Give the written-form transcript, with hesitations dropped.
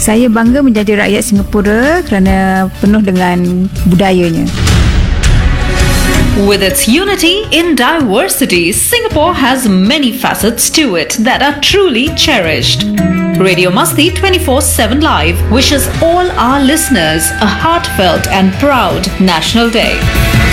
Saya bangga menjadi rakyat Singapura kerana penuh dengan budayanya. With its unity in diversity, Singapore has many facets to it that are truly cherished. Radio Masti 24/7 Live wishes all our listeners a heartfelt and proud National Day.